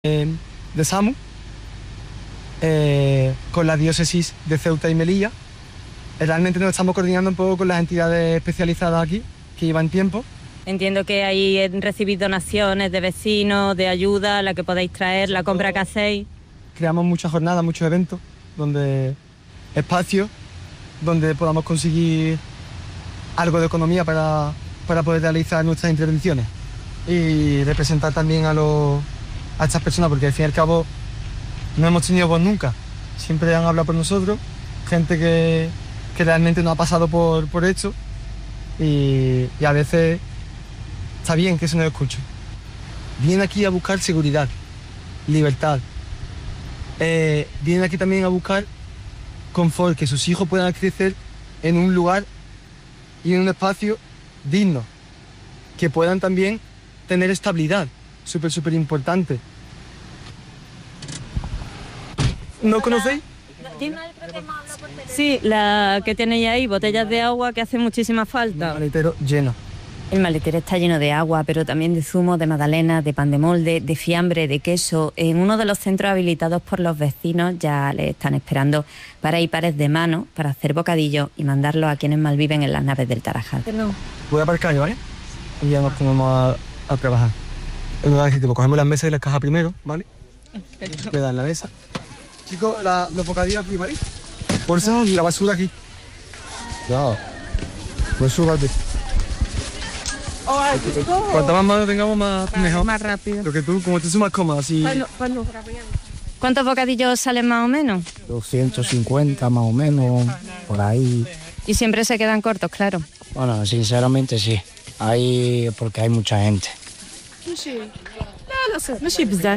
de SAMU con la diócesis de Ceuta y Melilla. Realmente nos estamos coordinando un poco con las entidades especializadas aquí, que llevan tiempo. Entiendo que ahí recibís donaciones de vecinos, de ayuda, la que podéis traer, la compra que hacéis. Creamos muchas jornadas, muchos eventos, espacios donde podamos conseguir algo de economía para poder realizar nuestras intervenciones y representar también a estas personas, porque al fin y al cabo no hemos tenido voz nunca. Siempre han hablado por nosotros, gente que realmente no ha pasado por esto y a veces está bien que se nos escuche. Vienen aquí a buscar seguridad, libertad. Vienen aquí también a buscar confort, que sus hijos puedan crecer en un lugar y en un espacio digno, que puedan también tener estabilidad, súper importante. ¿No conocéis? Sí, la que tenéis ahí, botellas de agua que hacen muchísima falta. El maletero lleno. El maletero está lleno de agua, pero también de zumo, de magdalena, de pan de molde, de fiambre, de queso. En uno de los centros habilitados por los vecinos ya le están esperando para ir pares de mano, para hacer bocadillos y mandarlos a quienes malviven en las naves del Tarajal. Voy a aparcar yo, ¿vale? Y ya nos ponemos a trabajar. Cogemos las mesas y las cajas primero, ¿vale? Le dan la mesa. Chicos, los bocadillos aquí, ¿vale? Por eso la basura aquí. Cuidado. Pues súbate. Cuanto más manos tengamos, más mejor. Más rápido. Lo que tú, como te sumas cómodo, así. ¿Cuántos bocadillos salen más o menos? 250 más o menos, por ahí. Y siempre se quedan cortos, claro. Bueno, sinceramente sí. Porque hay mucha gente. ماشي بزاف.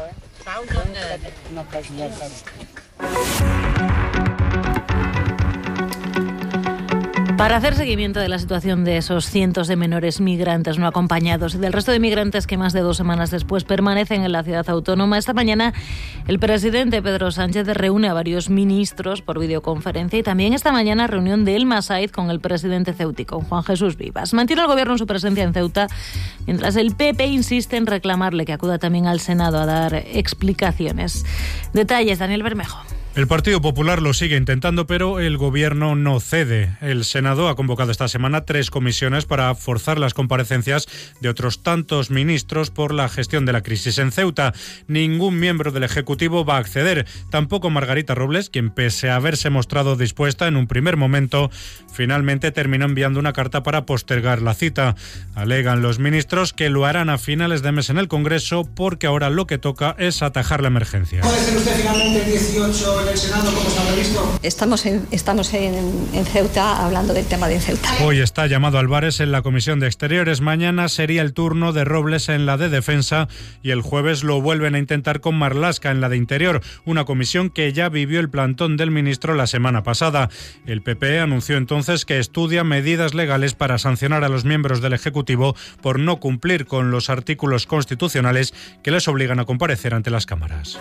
Para hacer seguimiento de la situación de esos cientos de menores migrantes no acompañados y del resto de migrantes que más de 2 semanas después permanecen en la ciudad autónoma, esta mañana el presidente Pedro Sánchez reúne a varios ministros por videoconferencia y también esta mañana reunión de El Masaiz con el presidente ceutí, con Juan Jesús Vivas. Mantiene el gobierno su presencia en Ceuta, mientras el PP insiste en reclamarle que acuda también al Senado a dar explicaciones. Detalles, Daniel Bermejo. El Partido Popular lo sigue intentando, pero el Gobierno no cede. El Senado ha convocado esta semana 3 comisiones para forzar las comparecencias de otros tantos ministros por la gestión de la crisis en Ceuta. Ningún miembro del Ejecutivo va a acceder, tampoco Margarita Robles, quien pese a haberse mostrado dispuesta en un primer momento, finalmente terminó enviando una carta para postergar la cita. Alegan los ministros que lo harán a finales de mes en el Congreso porque ahora lo que toca es atajar la emergencia. ¿Puede ser usted finalmente el 18 en el Senado como está previsto? Estamos en Ceuta hablando del tema de Ceuta. Hoy está llamado Álvarez en la Comisión de Exteriores, mañana sería el turno de Robles en la de Defensa y el jueves lo vuelven a intentar con Marlaska en la de Interior, una comisión que ya vivió el plantón del ministro la semana pasada. El PP anunció entonces que estudia medidas legales para sancionar a los miembros del Ejecutivo por no cumplir con los artículos constitucionales que les obligan a comparecer ante las cámaras.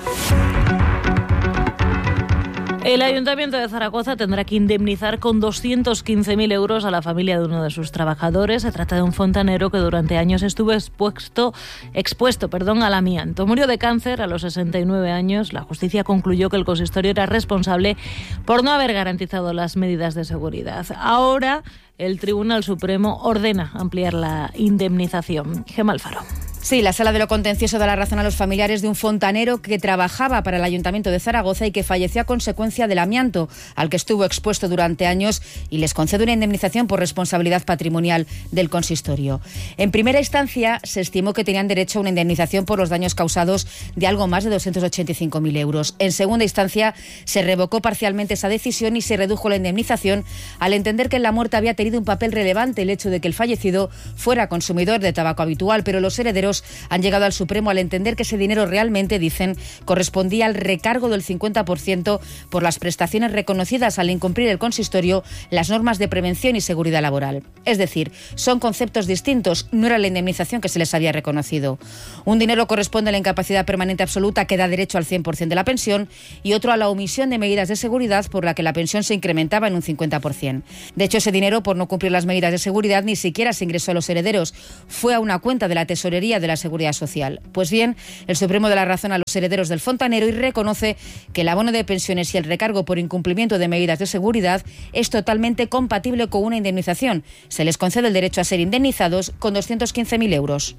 El Ayuntamiento de Zaragoza tendrá que indemnizar con 215.000 euros a la familia de uno de sus trabajadores. Se trata de un fontanero que durante años estuvo expuesto al amianto. Murió de cáncer a los 69 años. La justicia concluyó que el consistorio era responsable por no haber garantizado las medidas de seguridad. Ahora el Tribunal Supremo ordena ampliar la indemnización. Gemma Alfaro. Sí, la Sala de lo Contencioso da la razón a los familiares de un fontanero que trabajaba para el Ayuntamiento de Zaragoza y que falleció a consecuencia del amianto al que estuvo expuesto durante años y les concede una indemnización por responsabilidad patrimonial del consistorio. En primera instancia se estimó que tenían derecho a una indemnización por los daños causados de algo más de 285.000 euros. En segunda instancia se revocó parcialmente esa decisión y se redujo la indemnización al entender que en la muerte había tenido un papel relevante el hecho de que el fallecido fuera consumidor de tabaco habitual, pero los herederos han llegado al Supremo al entender que ese dinero realmente, dicen, correspondía al recargo del 50% por las prestaciones reconocidas al incumplir el consistorio las normas de prevención y seguridad laboral. Es decir, son conceptos distintos, no era la indemnización que se les había reconocido. Un dinero corresponde a la incapacidad permanente absoluta que da derecho al 100% de la pensión y otro a la omisión de medidas de seguridad por la que la pensión se incrementaba en un 50%. De hecho, ese dinero, por no cumplir las medidas de seguridad, ni siquiera se ingresó a los herederos. Fue a una cuenta de la tesorería de la Seguridad Social. Pues bien, el Supremo da la razón a los herederos del fontanero y reconoce que el abono de pensiones y el recargo por incumplimiento de medidas de seguridad es totalmente compatible con una indemnización. Se les concede el derecho a ser indemnizados con 215.000 euros.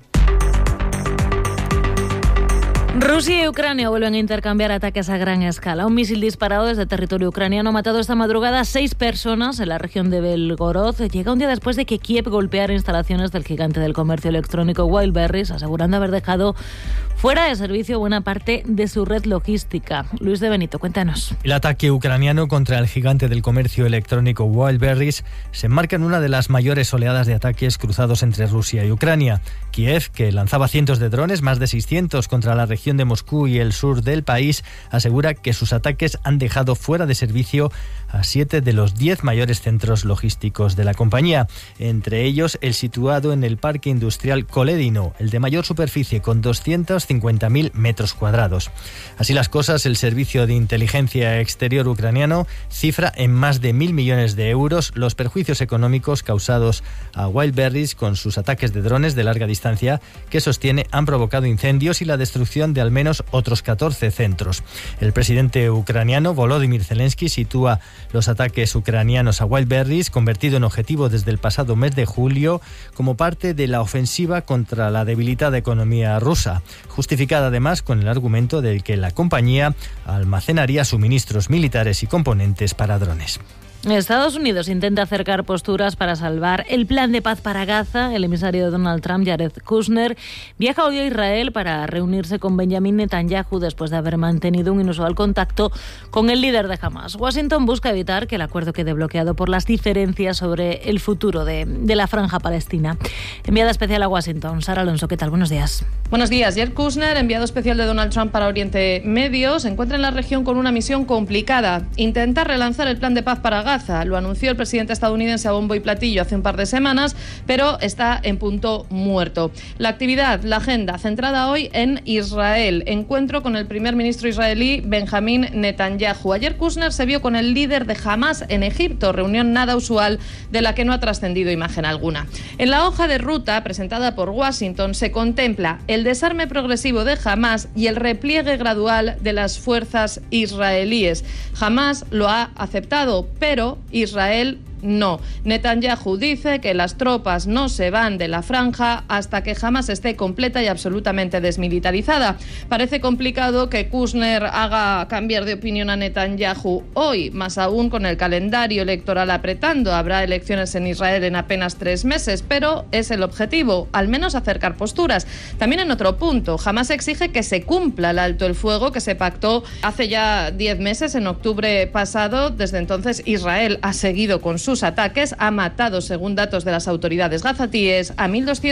Rusia y Ucrania vuelven a intercambiar ataques a gran escala. Un misil disparado desde territorio ucraniano ha matado esta madrugada a 6 personas en la región de Belgorod. Llega un día después de que Kiev golpeara instalaciones del gigante del comercio electrónico Wildberries, asegurando haber dejado fuera de servicio buena parte de su red logística. Luis de Benito, cuéntanos. El ataque ucraniano contra el gigante del comercio electrónico Wildberries se enmarca en una de las mayores oleadas de ataques cruzados entre Rusia y Ucrania. Kiev, que lanzaba cientos de drones, más de 600 contra la región de Moscú y el sur del país, asegura que sus ataques han dejado fuera de servicio a 7 de los 10 mayores centros logísticos de la compañía, entre ellos el situado en el parque industrial Koledino, el de mayor superficie con 250.000 metros cuadrados. Así las cosas, el Servicio de Inteligencia Exterior ucraniano cifra en más de 1.000 millones de euros los perjuicios económicos causados a Wildberries con sus ataques de drones de larga distancia que sostiene han provocado incendios y la destrucción de al menos otros 14 centros. El presidente ucraniano Volodymyr Zelensky sitúa los ataques ucranianos a Wildberries, convertido en objetivo desde el pasado mes de julio, como parte de la ofensiva contra la debilitada economía rusa, justificada además con el argumento de que la compañía almacenaría suministros militares y componentes para drones. Estados Unidos intenta acercar posturas para salvar el plan de paz para Gaza. El emisario de Donald Trump, Jared Kushner, viaja hoy a Israel para reunirse con Benjamin Netanyahu después de haber mantenido un inusual contacto con el líder de Hamas. Washington busca evitar que el acuerdo quede bloqueado por las diferencias sobre el futuro de la franja palestina. Enviada especial a Washington, Sara Alonso, ¿qué tal? Buenos días. Buenos días. Jared Kushner, enviado especial de Donald Trump para Oriente Medio, se encuentra en la región con una misión complicada: intentar relanzar el plan de paz para Gaza. Lo anunció el presidente estadounidense a bombo y platillo hace un par de semanas, pero está en punto muerto. La actividad, la agenda, centrada hoy en Israel. Encuentro con el primer ministro israelí Benjamin Netanyahu. Ayer Kushner se vio con el líder de Hamas en Egipto, reunión nada usual de la que no ha trascendido imagen alguna. En la hoja de ruta presentada por Washington se contempla el desarme progresivo de Hamas y el repliegue gradual de las fuerzas israelíes. Hamas lo ha aceptado, pero Israel no. Netanyahu dice que las tropas no se van de la franja hasta que Hamas esté completa y absolutamente desmilitarizada. Parece complicado que Kushner haga cambiar de opinión a Netanyahu hoy, más aún con el calendario electoral apretando. Habrá elecciones en Israel en apenas 3 meses, pero es el objetivo, al menos acercar posturas. También en otro punto, Hamas exige que se cumpla el alto el fuego que se pactó hace ya 10 meses, en octubre pasado. Desde entonces Israel ha seguido con sus ataques, ha matado, según datos de las autoridades gazatíes, a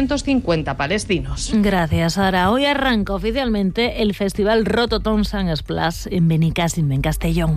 1.250 palestinos. Gracias, Sara. Hoy arranca oficialmente el festival Rototom Sun Splash en Benicàssim, en Castellón.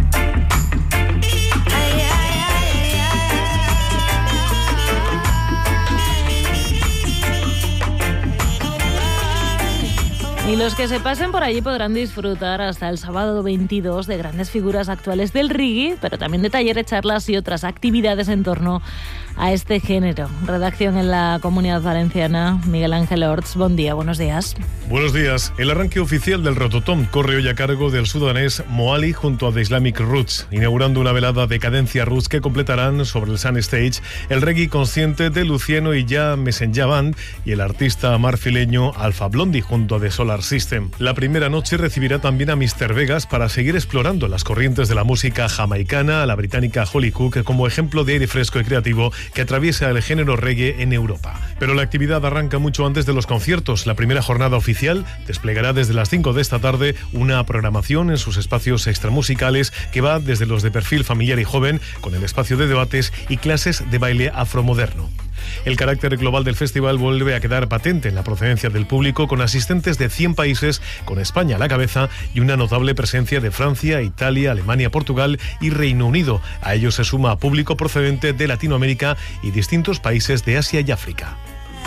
Y los que se pasen por allí podrán disfrutar hasta el sábado 22 de grandes figuras actuales del reggae, pero también de talleres, charlas y otras actividades en torno a este género. Redacción en la Comunidad Valenciana, Miguel Ángel Orts. Buen día, buenos días. Buenos días. El arranque oficial del Rototom corre hoy a cargo del sudanés Moali junto a The Islamic Roots, inaugurando una velada de cadencia roots que completarán sobre el Sun Stage el reggae consciente de Luciano y Ya Messenger Band y el artista marfileño Alpha Blondy junto a The Solar System. La primera noche recibirá también a Mr. Vegas para seguir explorando las corrientes de la música jamaicana a la británica Holly Cook como ejemplo de aire fresco y creativo que atraviesa el género reggae en Europa. Pero la actividad arranca mucho antes de los conciertos. La primera jornada oficial desplegará desde las 5 de esta tarde una programación en sus espacios extramusicales que va desde los de perfil familiar y joven, con el espacio de debates y clases de baile afromoderno. El carácter global del festival vuelve a quedar patente en la procedencia del público, con asistentes de 100 países, con España a la cabeza, y una notable presencia de Francia, Italia, Alemania, Portugal y Reino Unido. A ello se suma público procedente de Latinoamérica y distintos países de Asia y África.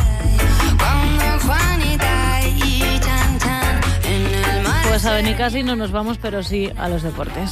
Pues a Benicàssim no nos vamos, pero sí a los deportes.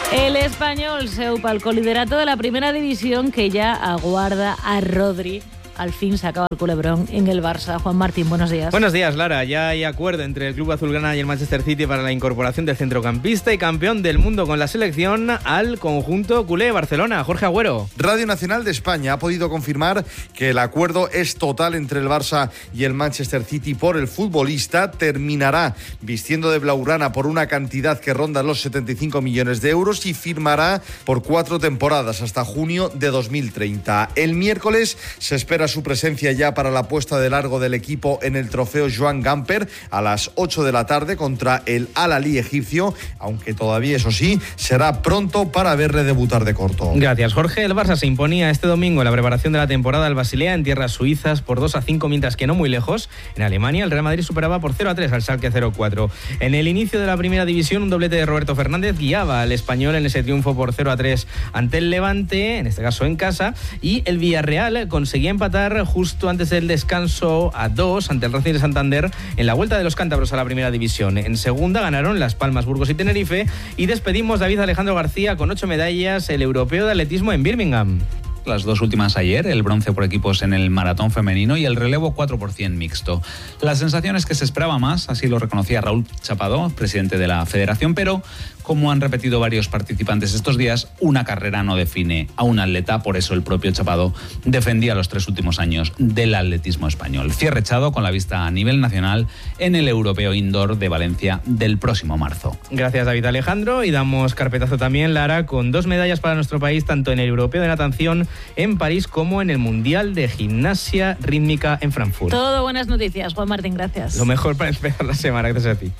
El Español se upa al coliderato de la primera división, que ya aguarda a Rodri. Al fin se acaba el culebrón en el Barça. Juan Martín, buenos días. Buenos días, Lara. Ya hay acuerdo entre el club azulgrana y el Manchester City para la incorporación del centrocampista y campeón del mundo con la selección al conjunto culé Barcelona. Jorge Agüero. Radio Nacional de España ha podido confirmar que el acuerdo es total entre el Barça y el Manchester City por el futbolista. Terminará vistiendo de blaugrana por una cantidad que ronda los 75 millones de euros y firmará por 4 temporadas hasta junio de 2030. El miércoles se espera su presencia ya para la puesta de largo del equipo en el trofeo Joan Gamper a las 8 de la tarde contra el Al-Ahly egipcio, aunque todavía, eso sí, será pronto para verle debutar de corto. Gracias, Jorge. El Barça se imponía este domingo en la preparación de la temporada al Basilea en tierras suizas por 2-5, mientras que no muy lejos, en Alemania, el Real Madrid superaba por 0-3 al Schalke 0-4. En el inicio de la primera división, un doblete de Roberto Fernández guiaba al Español en ese triunfo por 0-3 ante el Levante, en este caso en casa, y el Villarreal conseguía empatar justo antes del descanso a 2 ante el Racing de Santander en la vuelta de los cántabros a la primera división. En segunda ganaron Las Palmas, Burgos y Tenerife, y despedimos David Alejandro García con 8 medallas, el europeo de atletismo en Birmingham. Las dos últimas ayer, el bronce por equipos en el maratón femenino y el relevo 4x100 mixto. La sensación es que se esperaba más, así lo reconocía Raúl Chapado, presidente de la federación, pero como han repetido varios participantes estos días, una carrera no define a un atleta, por eso el propio Chapado defendía los 3 últimos años del atletismo español. Cierre echado con la vista a nivel nacional en el Europeo Indoor de Valencia del próximo marzo. Gracias, David Alejandro, y damos carpetazo también, Lara, con 2 medallas para nuestro país, tanto en el Europeo de Natación en París como en el Mundial de Gimnasia Rítmica en Frankfurt. Todo buenas noticias, Juan Martín, gracias. Lo mejor para empezar la semana, gracias a ti.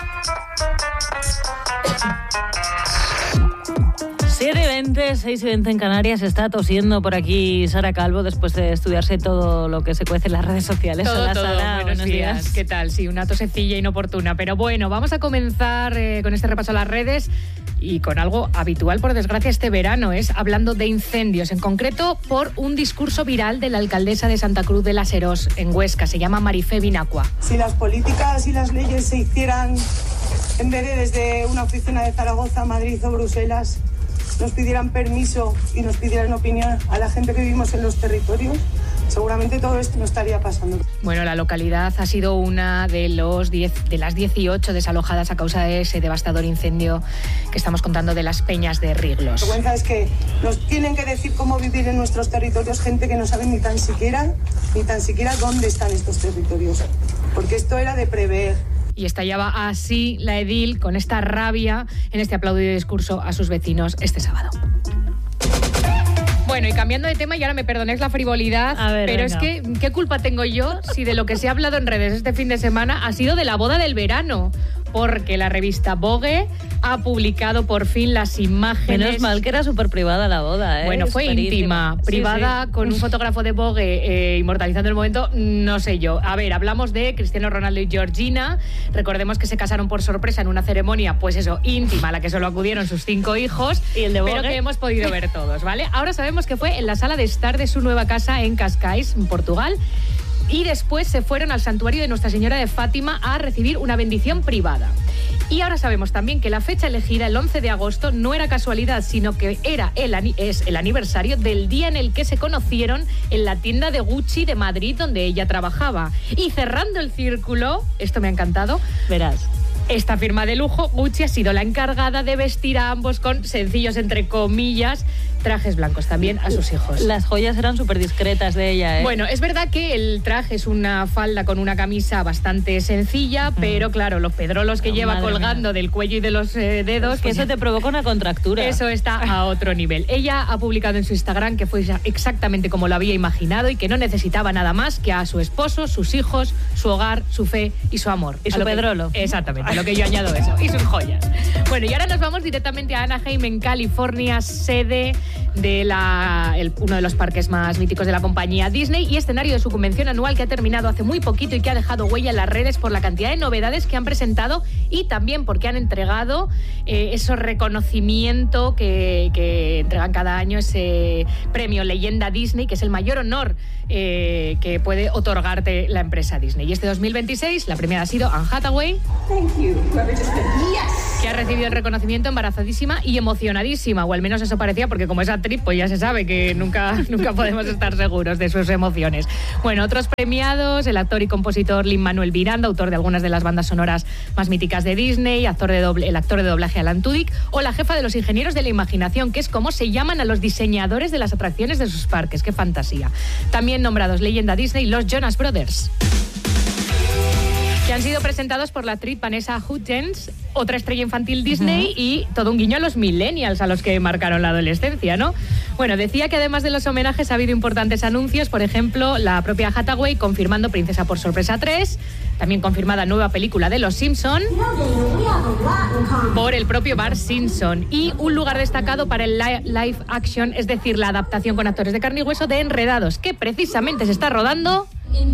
7:20, 6:20 en Canarias. Está tosiendo por aquí Sara Calvo después de estudiarse todo lo que se cuece en las redes sociales. Todo, Hola, todo. Sara, Buenos días. ¿Qué tal? Sí, una tosecilla inoportuna. Pero bueno, vamos a comenzar con este repaso a las redes y con algo habitual, por desgracia, este verano. Es hablando de incendios, en concreto por un discurso viral de la alcaldesa de Santa Cruz de la Serós, en Huesca. Se llama Marifé Binacua. Si las políticas y las leyes se hicieran en vez de desde una oficina de Zaragoza, Madrid o Bruselas, nos pidieran permiso y nos pidieran opinión a la gente que vivimos en los territorios, seguramente todo esto no estaría pasando. Bueno, la localidad ha sido una de las 18 desalojadas a causa de ese devastador incendio que estamos contando de las Peñas de Riglos. La vergüenza es que nos tienen que decir cómo vivir en nuestros territorios gente que no sabe ni tan siquiera dónde están estos territorios, porque esto era de prever. Y estallaba así la edil con esta rabia en este aplaudido discurso a sus vecinos este sábado. Bueno, y cambiando de tema, y ahora me perdonéis la frivolidad, pero venga. Es que, ¿qué culpa tengo yo si de lo que se ha hablado en redes este fin de semana ha sido de la boda del verano? Porque la revista Vogue ha publicado por fin las imágenes. Menos mal que era súper privada la boda, ¿eh? Bueno, fue íntima, privada, sí. Con un fotógrafo de Vogue inmortalizando el momento, no sé yo. A ver, hablamos de Cristiano Ronaldo y Georgina. Recordemos que se casaron por sorpresa en una ceremonia, pues eso, íntima, a la que solo acudieron sus 5 hijos. Y el de Vogue, pero que hemos podido ver todos, ¿vale? Ahora sabemos que fue en la sala de estar de su nueva casa en Cascais, en Portugal. Y después se fueron al santuario de Nuestra Señora de Fátima a recibir una bendición privada. Y ahora sabemos también que la fecha elegida, el 11 de agosto, no era casualidad, sino que es el aniversario del día en el que se conocieron en la tienda de Gucci de Madrid, donde ella trabajaba. Y cerrando el círculo, esto me ha encantado, verás. Esta firma de lujo, Gucci, ha sido la encargada de vestir a ambos con sencillos, entre comillas, trajes blancos también a sus hijos. Las joyas eran súper discretas de ella, ¿eh? Bueno, es verdad que el traje es una falda con una camisa bastante sencilla, pero claro, los pedrolos que lleva colgando del cuello y de los dedos... Es que eso te provoca una contractura. Eso está a otro nivel. Ella ha publicado en su Instagram que fue exactamente como lo había imaginado y que no necesitaba nada más que a su esposo, sus hijos, su hogar, su fe y su amor. Y su pedrolo. Exactamente, a lo que yo añado eso. Y sus joyas. Bueno, y ahora nos vamos directamente a Anaheim, en California, sede de uno de los parques más míticos de la compañía Disney y escenario de su convención anual que ha terminado hace muy poquito y que ha dejado huella en las redes por la cantidad de novedades que han presentado y también porque han entregado ese reconocimiento que entregan cada año, ese premio Leyenda Disney, que es el mayor honor que puede otorgarte la empresa Disney. Y este 2026 la premiada ha sido Anne Hathaway, que ha recibido el reconocimiento embarazadísima y emocionadísima, o al menos eso parecía, porque como es actriz, pues ya se sabe que nunca podemos estar seguros de sus emociones. Bueno, otros premiados: el actor y compositor Lin-Manuel Miranda, autor de algunas de las bandas sonoras más míticas de Disney, el actor de doblaje Alan Tudyk, o la jefa de los ingenieros de la imaginación, que es como se llaman a los diseñadores de las atracciones de sus parques. ¡Qué fantasía! También nombrados Leyenda Disney los Jonas Brothers, que han sido presentados por la actriz Vanessa Hudgens, otra estrella infantil Disney, y todo un guiño a los millennials, a los que marcaron la adolescencia, ¿no? Bueno, decía que además de los homenajes ha habido importantes anuncios, por ejemplo, la propia Hathaway confirmando Princesa por Sorpresa 3, también confirmada nueva película de Los Simpson por el propio Bart Simpson, y un lugar destacado para el live action, es decir, la adaptación con actores de carne y hueso de Enredados, que precisamente se está rodando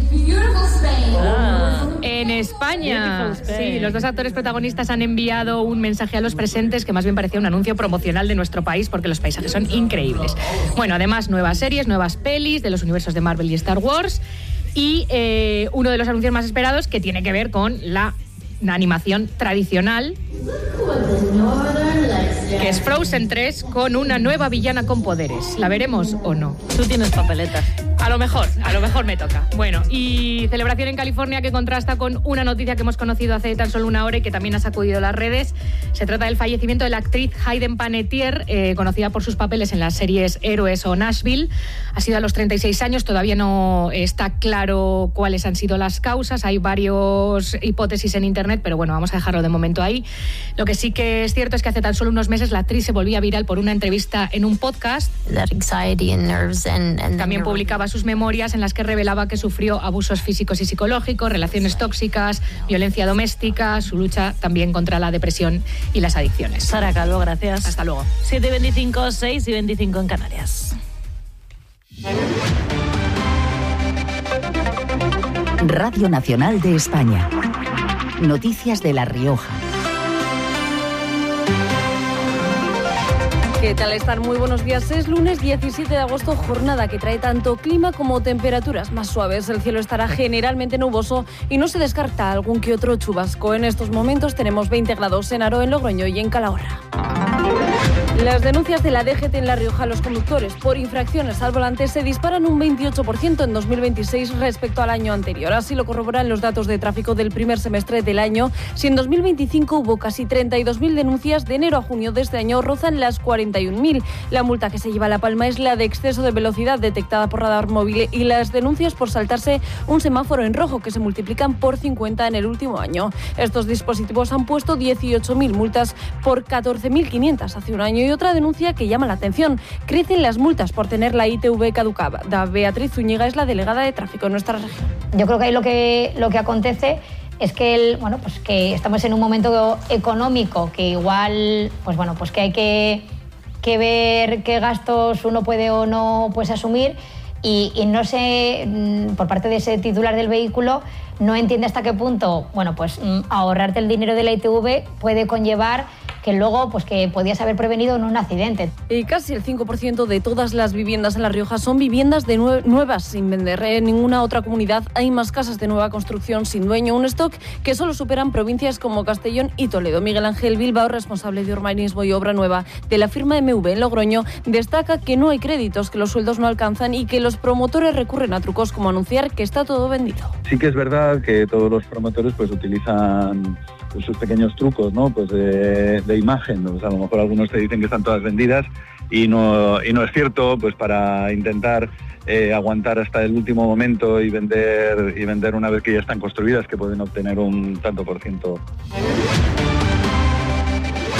en España. Sí, los dos actores protagonistas han enviado un mensaje a los presentes que más bien parecía un anuncio promocional de nuestro país, porque los paisajes son increíbles. Bueno, además nuevas series, nuevas pelis de los universos de Marvel y Star Wars, y uno de los anuncios más esperados que tiene que ver con la animación tradicional, que es Frozen 3, con una nueva villana con poderes. ¿La veremos o no? Tú tienes papeletas. A lo mejor me toca. Bueno, y celebración en California que contrasta con una noticia que hemos conocido hace tan solo una hora y que también ha sacudido las redes. Se trata del fallecimiento de la actriz Hayden Panettiere, conocida por sus papeles en las series Héroes o Nashville. Ha sido a los 36 años, todavía no está claro cuáles han sido las causas. Hay varias hipótesis en internet, pero bueno, vamos a dejarlo de momento ahí. Lo que sí que es cierto es que hace tan solo unos meses la actriz se volvía viral por una entrevista en un podcast. También publicaba sus memorias en las que revelaba que sufrió abusos físicos y psicológicos, relaciones tóxicas, violencia doméstica, su lucha también contra la depresión y las adicciones. Sara Calvo, gracias. Hasta luego. 7:25, 6:25 en Canarias. Radio Nacional de España. Noticias de La Rioja. ¿Qué tal están? Muy buenos días. Es lunes 17 de agosto, jornada que trae tanto clima como temperaturas más suaves. El cielo estará generalmente nuboso y no se descarta algún que otro chubasco. En estos momentos tenemos 20 grados en Aro, en Logroño y en Calahorra. Las denuncias de la DGT en La Rioja a los conductores por infracciones al volante se disparan un 28% en 2026 respecto al año anterior. Así lo corroboran los datos de tráfico del primer semestre del año. Si en 2025 hubo casi 32.000 denuncias, de enero a junio de este año rozan las 41.000. La multa que se lleva La Palma es la de exceso de velocidad detectada por radar móvil y las denuncias por saltarse un semáforo en rojo, que se multiplican por 50 en el último año. Estos dispositivos han puesto 18.000 multas por 14.500 hace un año. Y otra denuncia que llama la atención: crecen las multas por tener la ITV caducada. Beatriz Zúñiga es la delegada de tráfico en nuestra región. Yo creo que ahí lo que acontece es que que estamos en un momento económico que igual que hay que ver qué gastos uno puede o no asumir, y no sé, por parte de ese titular del vehículo, no entiende hasta qué punto ahorrarte el dinero de la ITV puede conllevar que luego que podías haber prevenido en un accidente. Y casi el 5% de todas las viviendas en La Rioja son viviendas de nuevas sin vender. En ninguna otra comunidad hay más casas de nueva construcción sin dueño, un stock que solo superan provincias como Castellón y Toledo. Miguel Ángel Bilbao, responsable de urbanismo y obra nueva de la firma MV en Logroño, destaca que no hay créditos, que los sueldos no alcanzan y que los promotores recurren a trucos como anunciar que está todo vendido. Sí que es verdad que todos los promotores utilizan sus pequeños trucos, ¿no? De imagen. A lo mejor algunos te dicen que están todas vendidas y no es cierto, para intentar aguantar hasta el último momento y vender una vez que ya están construidas, que pueden obtener un tanto por ciento.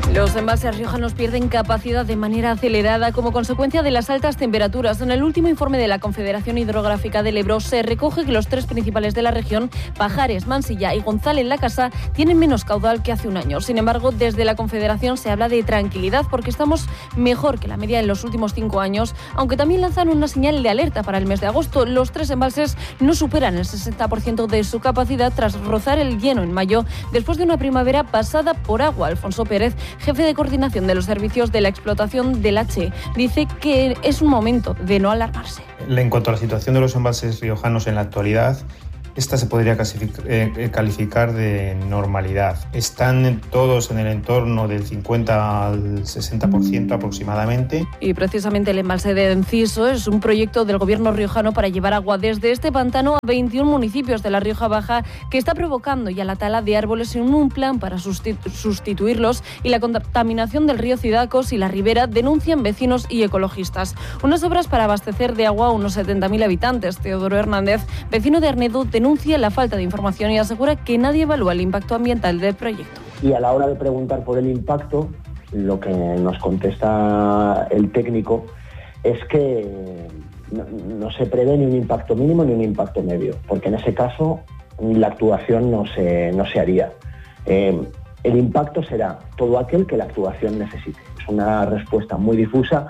Los embalses riojanos pierden capacidad de manera acelerada como consecuencia de las altas temperaturas. En el último informe de la Confederación Hidrográfica del Ebro se recoge que los tres principales de la región, Pajares, Mansilla y González Lacasa, tienen menos caudal que hace un año. Sin embargo, desde la Confederación se habla de tranquilidad porque estamos mejor que la media en los últimos 5 años, aunque también lanzan una señal de alerta para el mes de agosto. Los tres embalses no superan el 60% de su capacidad tras rozar el lleno en mayo, después de una primavera pasada por agua. Alfonso Pérez, jefe de coordinación de los servicios de la explotación del H, dice que es un momento de no alarmarse. En cuanto a la situación de los embalses riojanos en la actualidad, esta se podría calificar de normalidad. Están todos en el entorno del 50 al 60% aproximadamente. Y precisamente el embalse de Enciso es un proyecto del gobierno riojano para llevar agua desde este pantano a 21 municipios de la Rioja Baja, que está provocando ya la tala de árboles en un plan para sustituirlos y la contaminación del río Cidacos y la Ribera, denuncian vecinos y ecologistas. Unas obras para abastecer de agua a unos 70.000 habitantes. Teodoro Hernández, vecino de Arnedo, denuncia la falta de información y asegura que nadie evalúa el impacto ambiental del proyecto. Y a la hora de preguntar por el impacto, lo que nos contesta el técnico es que no se prevé ni un impacto mínimo ni un impacto medio, porque en ese caso la actuación no se haría. El impacto será todo aquel que la actuación necesite. Es una respuesta muy difusa.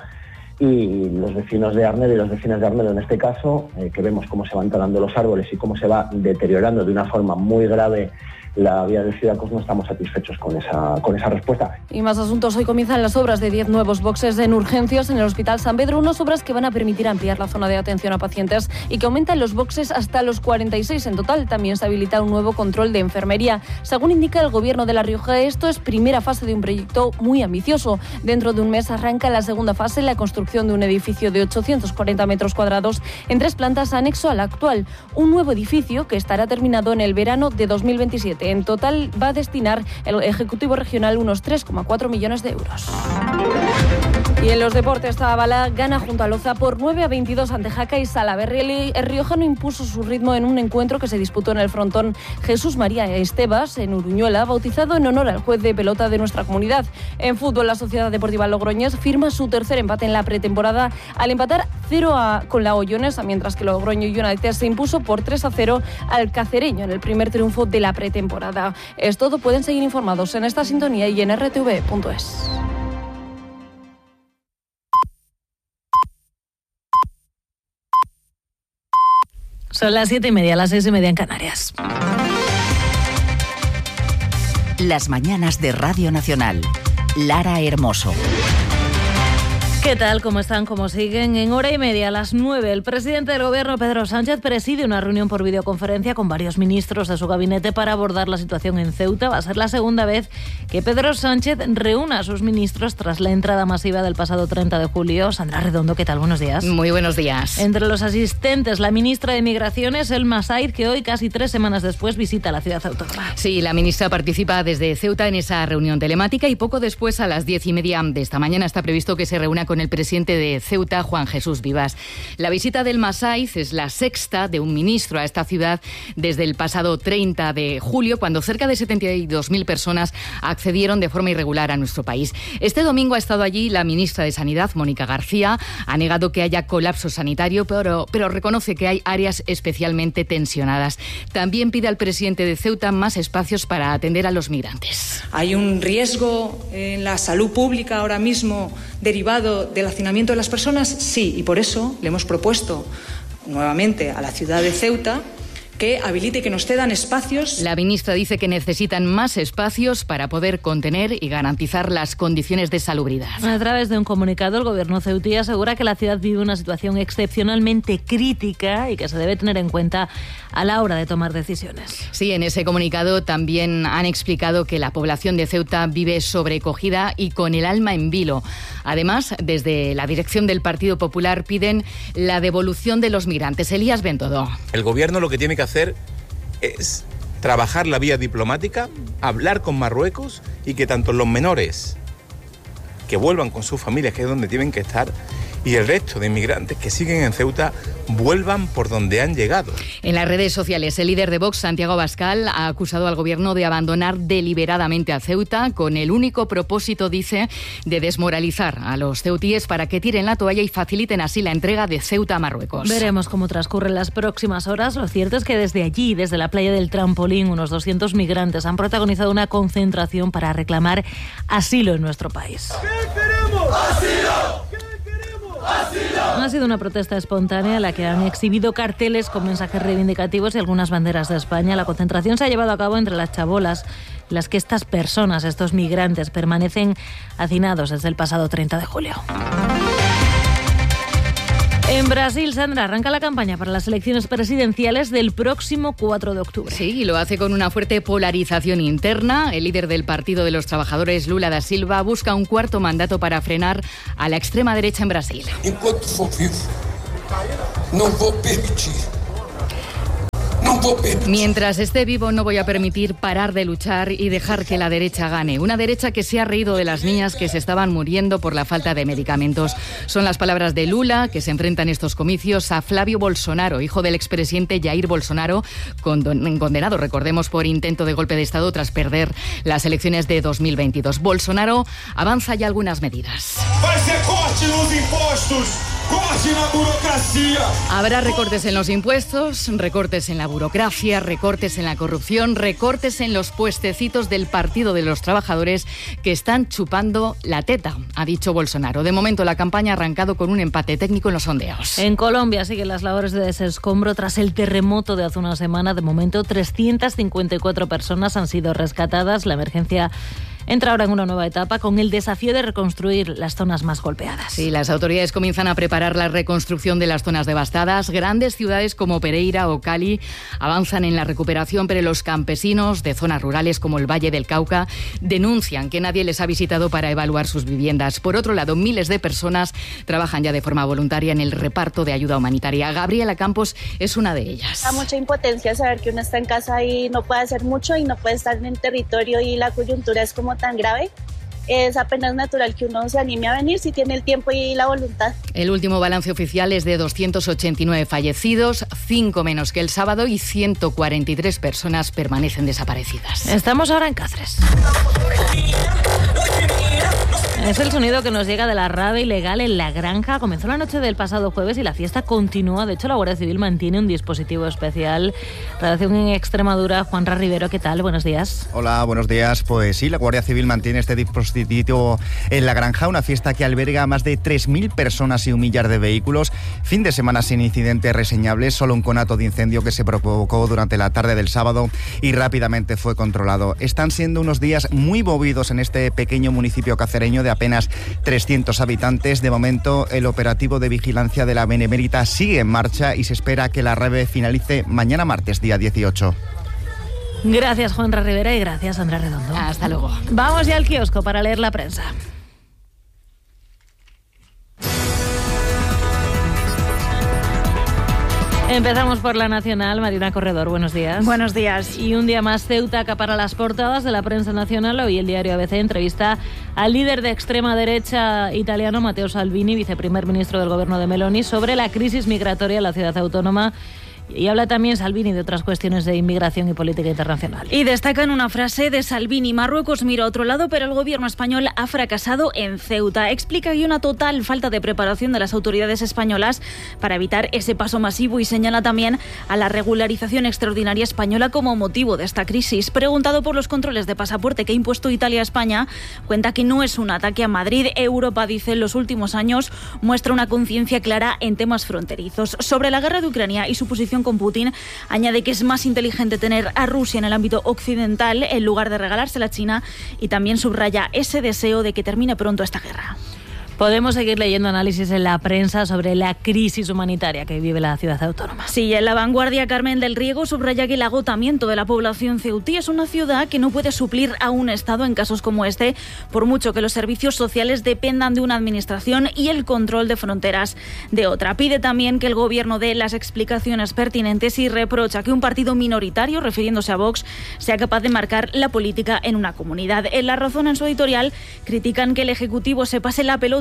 Y los vecinos de Arnedo y las vecinas de Arnedo en este caso, que vemos cómo se van talando los árboles y cómo se va deteriorando de una forma muy grave la vía del Cidacos, no estamos satisfechos con esa respuesta. Y más asuntos. Hoy comienzan las obras de 10 nuevos boxes en urgencias en el Hospital San Pedro, unas obras que van a permitir ampliar la zona de atención a pacientes y que aumentan los boxes hasta los 46 en total. También se habilita un nuevo control de enfermería. Según indica el Gobierno de La Rioja, esto es primera fase de un proyecto muy ambicioso. Dentro de un mes arranca la segunda fase, la construcción de un edificio de 840 metros cuadrados en 3 plantas anexo al actual. Un nuevo edificio que estará terminado en el verano de 2027. En total va a destinar el Ejecutivo Regional unos 3,4 millones de euros. Y en los deportes, Zabala gana junto a Loza por 9-22 ante Jaca y Salaberry. El riojano impuso su ritmo en un encuentro que se disputó en el frontón Jesús María Estebas, en Uruñuela, bautizado en honor al juez de pelota de nuestra comunidad. En fútbol, la Sociedad Deportiva Logroñés firma su tercer empate en la pretemporada al empatar 0-0 con la Ollonesa, mientras que Logroño United se impuso por 3-0 al Cacereño en el primer triunfo de la pretemporada. Es todo, pueden seguir informados en esta sintonía y en rtv.es. Son las 7:30, las 6:30 en Canarias. Las mañanas de Radio Nacional. Lara Hermoso. ¿Qué tal? ¿Cómo están? ¿Cómo siguen? En hora y media, a las 9, el presidente del Gobierno, Pedro Sánchez, preside una reunión por videoconferencia con varios ministros de su gabinete para abordar la situación en Ceuta. Va a ser la segunda vez que Pedro Sánchez reúna a sus ministros tras la entrada masiva del pasado 30 de julio. Sandra Redondo, ¿qué tal? Buenos días. Muy buenos días. Entre los asistentes, la ministra de Migraciones, Elma Said, que hoy, casi 3 semanas después, visita la ciudad autónoma. Sí, la ministra participa desde Ceuta en esa reunión telemática y poco después, a las 10:30 de esta mañana, está previsto que se reúna con el presidente de Ceuta, Juan Jesús Vivas. La visita del Masaiz es la sexta de un ministro a esta ciudad desde el pasado 30 de julio, cuando cerca de 72.000 personas accedieron de forma irregular a nuestro país. Este domingo ha estado allí la ministra de Sanidad, Mónica García. Ha negado que haya colapso sanitario, pero reconoce que hay áreas especialmente tensionadas. También pide al presidente de Ceuta más espacios para atender a los migrantes. Hay un riesgo en la salud pública ahora mismo derivado del hacinamiento de las personas, sí, y por eso le hemos propuesto nuevamente a la ciudad de Ceuta que habilite y que nos cedan espacios. La ministra dice que necesitan más espacios para poder contener y garantizar las condiciones de salubridad. A través de un comunicado, el gobierno ceutí asegura que la ciudad vive una situación excepcionalmente crítica y que se debe tener en cuenta a la hora de tomar decisiones. Sí, en ese comunicado también han explicado que la población de Ceuta vive sobrecogida y con el alma en vilo. Además, desde la dirección del Partido Popular piden la devolución de los migrantes. Elías Bendodo. El gobierno lo que tiene que hacer es trabajar la vía diplomática, hablar con Marruecos y que tanto los menores que vuelvan con sus familias, que es donde tienen que estar, y el resto de inmigrantes que siguen en Ceuta vuelvan por donde han llegado. En las redes sociales, el líder de Vox, Santiago Abascal, ha acusado al gobierno de abandonar deliberadamente a Ceuta con el único propósito, dice, de desmoralizar a los ceutíes para que tiren la toalla y faciliten así la entrega de Ceuta a Marruecos. Veremos cómo transcurren las próximas horas. Lo cierto es que desde allí, desde la playa del Trampolín, unos 200 migrantes han protagonizado una concentración para reclamar asilo en nuestro país. ¿Qué queremos? ¡Asilo! Ha sido una protesta espontánea en la que han exhibido carteles con mensajes reivindicativos y algunas banderas de España. La concentración se ha llevado a cabo entre las chabolas, en las que estas personas, estos migrantes, permanecen hacinados desde el pasado 30 de julio. En Brasil, Sandra, arranca la campaña para las elecciones presidenciales del próximo 4 de octubre. Sí, y lo hace con una fuerte polarización interna. El líder del Partido de los Trabajadores, Lula da Silva, busca un cuarto mandato para frenar a la extrema derecha en Brasil. Enquanto for vivo, no vou permitir. Mientras esté vivo no voy a permitir parar de luchar y dejar que la derecha gane. Una derecha que se ha reído de las niñas que se estaban muriendo por la falta de medicamentos. Son las palabras de Lula, que se enfrenta en estos comicios a Flavio Bolsonaro, hijo del expresidente Jair Bolsonaro, condenado, recordemos, por intento de golpe de Estado tras perder las elecciones de 2022. Bolsonaro avanza ya algunas medidas. Habrá recortes en los impuestos, recortes en la burocracia, recortes en la corrupción, recortes en los puestecitos del Partido de los Trabajadores que están chupando la teta, ha dicho Bolsonaro. De momento la campaña ha arrancado con un empate técnico en los sondeos. En Colombia siguen las labores de desescombro tras el terremoto de hace una semana. De momento 354 personas han sido rescatadas. La emergencia entra ahora en una nueva etapa con el desafío de reconstruir las zonas más golpeadas. Sí, las autoridades comienzan a preparar la reconstrucción de las zonas devastadas. Grandes ciudades como Pereira o Cali avanzan en la recuperación, pero los campesinos de zonas rurales como el Valle del Cauca denuncian que nadie les ha visitado para evaluar sus viviendas. Por otro lado, miles de personas trabajan ya de forma voluntaria en el reparto de ayuda humanitaria. Gabriela Campos es una de ellas. Da mucha impotencia saber que uno está en casa y no puede hacer mucho y no puede estar en el territorio y la coyuntura es como tan grave. Es apenas natural que uno se anime a venir si tiene el tiempo y la voluntad. El último balance oficial es de 289 fallecidos, 5 menos que el sábado, y 143 personas permanecen desaparecidas. Estamos ahora en Cáceres. Es el sonido que nos llega de la rave ilegal en La Granja. Comenzó la noche del pasado jueves y la fiesta continúa. De hecho, la Guardia Civil mantiene un dispositivo especial. Redacción en Extremadura, Juanra Rivero, ¿qué tal? Buenos días. Hola, buenos días. Pues sí, la Guardia Civil mantiene este dispositivo en La Granja, una fiesta que alberga a más de 3.000 personas y un millar de vehículos. Fin de semana sin incidentes reseñables, solo un conato de incendio que se provocó durante la tarde del sábado y rápidamente fue controlado. Están siendo unos días muy movidos en este pequeño municipio cacereño de apenas 300 habitantes. De momento, el operativo de vigilancia de la Benemérita sigue en marcha y se espera que la rave finalice mañana martes, día 18. Gracias, Juanra Rivera, y gracias, Andrés Redondo. Hasta luego. Vamos ya al kiosco para leer la prensa. Empezamos por la nacional. Marina Corredor, buenos días. Buenos días. Y un día más Ceuta acapara las portadas de la prensa nacional. Hoy el diario ABC entrevista al líder de extrema derecha italiano, Matteo Salvini, viceprimer ministro del gobierno de Meloni, sobre la crisis migratoria en la ciudad autónoma. Y habla también Salvini de otras cuestiones de inmigración y política internacional. Y destacan una frase de Salvini: Marruecos mira a otro lado, pero el gobierno español ha fracasado en Ceuta. Explica que hay una total falta de preparación de las autoridades españolas para evitar ese paso masivo y señala también a la regularización extraordinaria española como motivo de esta crisis. Preguntado por los controles de pasaporte que ha impuesto Italia a España, cuenta que no es un ataque a Madrid. Europa, dice, en los últimos años muestra una conciencia clara en temas fronterizos. Sobre la guerra de Ucrania y su posición con Putin, añade que es más inteligente tener a Rusia en el ámbito occidental en lugar de regalársela a China, y también subraya ese deseo de que termine pronto esta guerra. Podemos seguir leyendo análisis en la prensa sobre la crisis humanitaria que vive la ciudad autónoma. Sí, en La Vanguardia, Carmen del Riego subraya que el agotamiento de la población ceutí es una ciudad que no puede suplir a un Estado en casos como este, por mucho que los servicios sociales dependan de una administración y el control de fronteras de otra. Pide también que el gobierno dé las explicaciones pertinentes y reprocha que un partido minoritario, refiriéndose a Vox, sea capaz de marcar la política en una comunidad. En La Razón, en su editorial, critican que el Ejecutivo se pase la pelota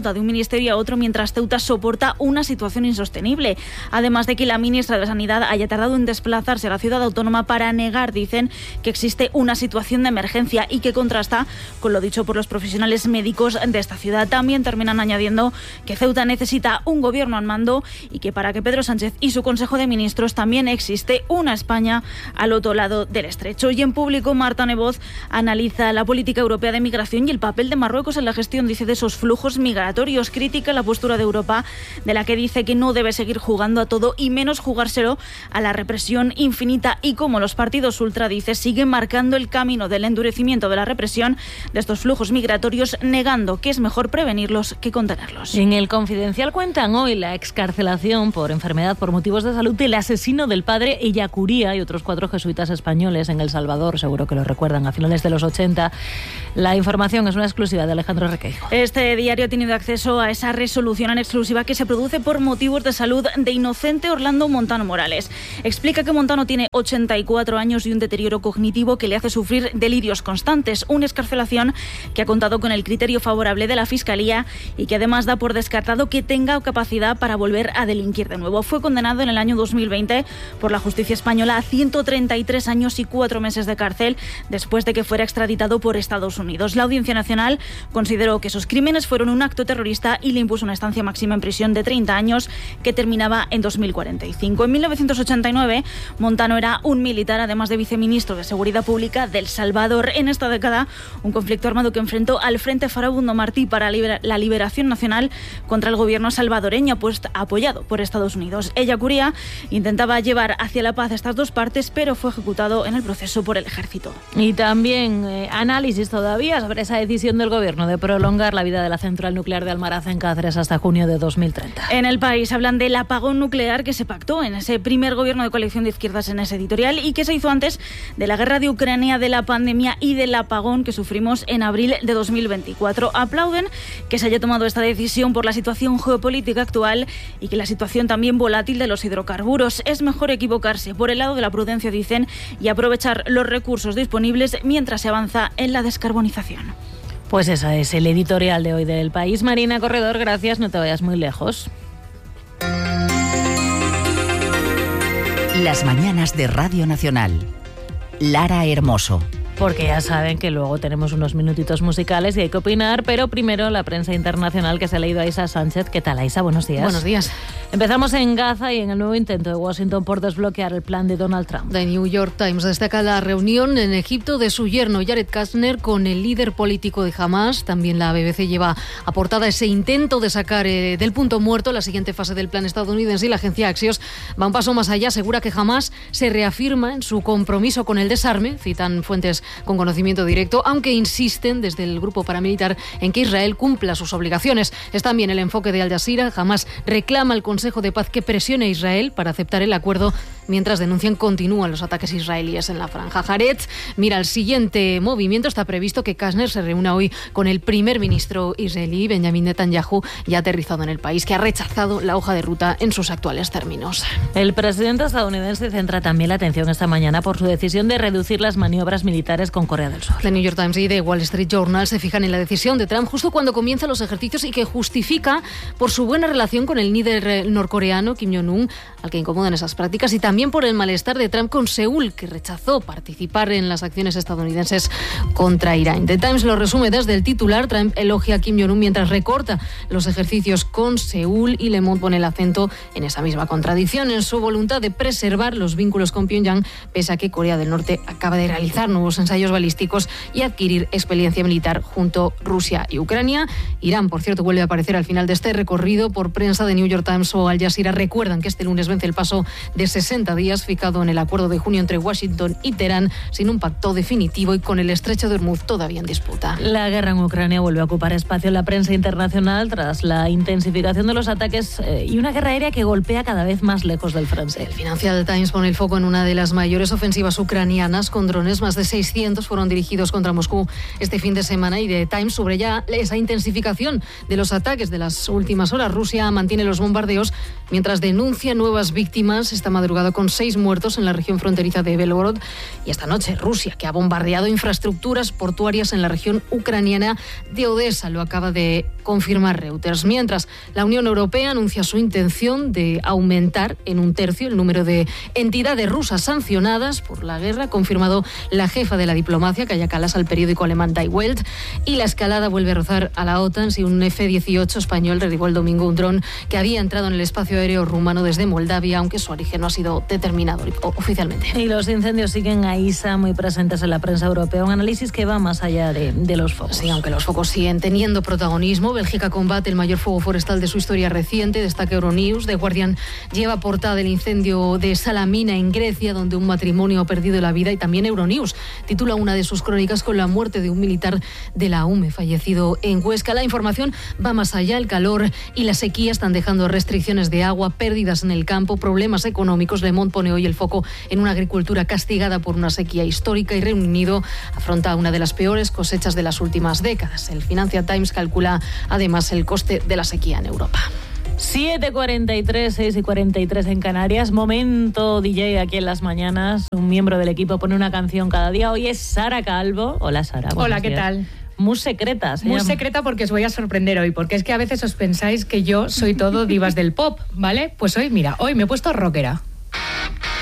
muta de un ministerio a otro mientras Ceuta soporta una situación insostenible. Además de que la ministra de Sanidad haya tardado en desplazarse a la ciudad autónoma para negar, dicen, que existe una situación de emergencia y que contrasta con lo dicho por los profesionales médicos de esta ciudad. También terminan añadiendo que Ceuta necesita un gobierno al mando y que para que Pedro Sánchez y su Consejo de Ministros también existe una España al otro lado del estrecho. Y en público, Marta Nebot analiza la política europea de migración y el papel de Marruecos en la gestión, dice, de esos flujos migratorios. Critica la postura de Europa, de la que dice que no debe seguir jugando a todo y menos jugárselo a la represión infinita, y como los partidos ultra, dice, siguen marcando el camino del endurecimiento de la represión de estos flujos migratorios, negando que es mejor prevenirlos que contenerlos. En el Confidencial cuentan hoy la excarcelación por enfermedad por motivos de salud del asesino del padre Ellacuría y otros 4 jesuitas españoles en El Salvador, seguro que lo recuerdan, a finales de los 80. La información es una exclusiva de Alejandro Requeijo. Este diario ha tenido acceso a esa resolución en exclusiva que se produce por motivos de salud de inocente Orlando Montano Morales. Explica que Montano tiene 84 años y un deterioro cognitivo que le hace sufrir delirios constantes, una excarcelación que ha contado con el criterio favorable de la Fiscalía y que además da por descartado que tenga capacidad para volver a delinquir de nuevo. Fue condenado en el año 2020 por la justicia española a 133 años y 4 meses de cárcel después de que fuera extraditado por Estados Unidos. La Audiencia Nacional consideró que esos crímenes fueron un acto terrorista y le impuso una estancia máxima en prisión de 30 años que terminaba en 2045. En 1989, Montano era un militar, además de viceministro de Seguridad Pública de El Salvador. En esta década, un conflicto armado que enfrentó al Frente Farabundo Martí para la Liberación Nacional contra el gobierno salvadoreño, pues apoyado por Estados Unidos. Ellacuría intentaba llevar hacia la paz estas dos partes, pero fue ejecutado en el proceso por el ejército. Y también análisis todavía sobre esa decisión del gobierno de prolongar la vida de la central nuclear de Almaraz en Cáceres hasta junio de 2030. En El País hablan del apagón nuclear que se pactó en ese primer gobierno de coalición de izquierdas en ese editorial y que se hizo antes de la guerra de Ucrania, de la pandemia y del apagón que sufrimos en abril de 2024. Aplauden que se haya tomado esta decisión por la situación geopolítica actual y que la situación también volátil de los hidrocarburos. Es mejor equivocarse por el lado de la prudencia, dicen, y aprovechar los recursos disponibles mientras se avanza en la descarbonización. Pues ese es el editorial de hoy del País. Marina Corredor, gracias, no te vayas muy lejos. Las mañanas de Radio Nacional. Lara Hermoso. Porque ya saben que luego tenemos unos minutitos musicales y hay que opinar, pero primero la prensa internacional que se ha leído a Aisa Sánchez. ¿Qué tal, Aisa? Buenos días. Buenos días. Empezamos en Gaza y en el nuevo intento de Washington por desbloquear el plan de Donald Trump. The New York Times destaca la reunión en Egipto de su yerno Jared Kushner con el líder político de Hamas. También la BBC lleva a portada ese intento de sacar del punto muerto la siguiente fase del plan estadounidense, y la agencia Axios va un paso más allá. Asegura que Hamas se reafirma en su compromiso con el desarme, citan fuentes con conocimiento directo, aunque insisten desde el grupo paramilitar en que Israel cumpla sus obligaciones. Es también el enfoque de Al Jazeera. Hamas reclama al Consejo de Paz que presione a Israel para aceptar el acuerdo, mientras denuncian continúan los ataques israelíes en la franja. Haaretz mira el siguiente movimiento. Está previsto que Kushner se reúna hoy con el primer ministro israelí, Benjamin Netanyahu, ya aterrizado en el país, que ha rechazado la hoja de ruta en sus actuales términos. El presidente estadounidense centra también la atención esta mañana por su decisión de reducir las maniobras militares con Corea del Sur. The New York Times y The Wall Street Journal se fijan en la decisión de Trump justo cuando comienzan los ejercicios y que justifica por su buena relación con el líder norcoreano Kim Jong-un, al que incomodan esas prácticas, y también por el malestar de Trump con Seúl, que rechazó participar en las acciones estadounidenses contra Irán. The Times lo resume desde el titular. Trump elogia a Kim Jong-un mientras recorta los ejercicios con Seúl, y Le Monde pone el acento en esa misma contradicción, en su voluntad de preservar los vínculos con Pyongyang, pese a que Corea del Norte acaba de realizar nuevos ensayos balísticos y adquirir experiencia militar junto a Rusia y Ucrania. Irán, por cierto, vuelve a aparecer al final de este recorrido. Por prensa de New York Times o Al Jazeera recuerdan que este lunes vence el paso de 60 días fijado en el acuerdo de junio entre Washington y Teherán, sin un pacto definitivo y con el estrecho de Hormuz todavía en disputa. La guerra en Ucrania vuelve a ocupar espacio en la prensa internacional tras la intensificación de los ataques y una guerra aérea que golpea cada vez más lejos del frente. El Financial Times pone el foco en una de las mayores ofensivas ucranianas con drones. Más de 600 fueron dirigidos contra Moscú este fin de semana, y The Times subraya esa intensificación de los ataques de las últimas horas. Rusia mantiene los bombardeos Unidos, mientras denuncia nuevas víctimas esta madrugada con 6 muertos en la región fronteriza de Belgorod. Y esta noche Rusia, que ha bombardeado infraestructuras portuarias en la región ucraniana de Odessa, lo acaba de confirmar Reuters. Mientras, la Unión Europea anuncia su intención de aumentar en 1/3 el número de entidades rusas sancionadas por la guerra, ha confirmado la jefa de la diplomacia, Kaja Kallas, al periódico alemán Die Welt. Y la escalada vuelve a rozar a la OTAN si un F-18 español derribó el domingo un dron que había entrado en el espacio aéreo rumano desde Moldavia, aunque su origen no ha sido determinado oficialmente. Y los incendios siguen ahí, muy presentes en la prensa europea. Un análisis que va más allá de los focos. Sí, aunque los focos siguen teniendo protagonismo. Bélgica combate el mayor fuego forestal de su historia reciente, destaca Euronews. The Guardian lleva portada del incendio de Salamina en Grecia, donde un matrimonio ha perdido la vida, y también Euronews titula una de sus crónicas con la muerte de un militar de la UME fallecido en Huesca. La información va más allá. El calor y la sequía están dejando restricciones de agua, pérdidas en el campo, problemas económicos. Le Monde pone hoy el foco en una agricultura castigada por una sequía histórica, y Reino Unido afronta una de las peores cosechas de las últimas décadas. El Financial Times calcula además el coste de la sequía en Europa. 7:43, 6:43 en Canarias. Momento DJ aquí en Las Mañanas. Un miembro del equipo pone una canción cada día. Hoy es Sara Calvo. Hola, Sara. Hola, ¿qué tal? Muy secreta. Muy secreta, porque os voy a sorprender hoy, porque es que a veces os pensáis que yo soy todo divas del pop, ¿vale? Pues hoy, mira, hoy me he puesto rockera.